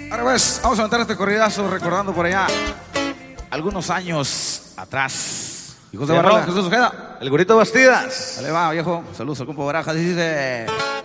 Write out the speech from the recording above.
Ahora pues, vamos a aventar este corridazo recordando por allá algunos años atrás. Hijos de Barrón, Jesús Ojeda, El Gorrito Bastidas. dale va, viejo. Saludos al compa Barajas, dice.